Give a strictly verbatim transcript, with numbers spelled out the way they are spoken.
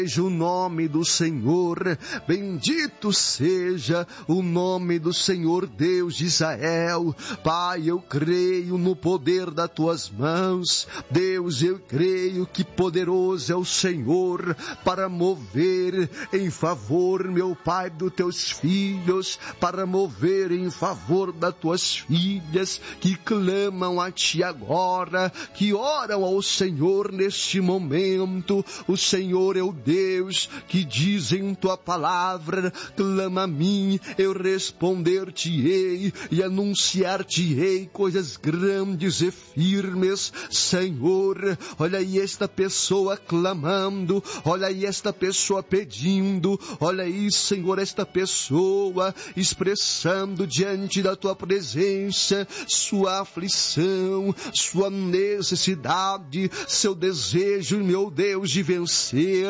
seja o nome do Senhor, bendito seja o nome do Senhor Deus de Israel. Pai, eu creio no poder das tuas mãos. Deus, eu creio que poderoso é o Senhor para mover em favor, meu Pai, dos teus filhos, para mover em favor das tuas filhas que clamam a ti agora, que oram ao Senhor neste momento. O Senhor é o Deus que diz em tua palavra: clama a mim, eu responder-te-ei e anunciar-te-ei coisas grandes e firmes. Senhor, olha aí esta pessoa clamando, olha aí esta pessoa pedindo, olha aí, Senhor, esta pessoa expressando diante da tua presença sua aflição, sua necessidade, seu desejo, meu Deus, de vencer.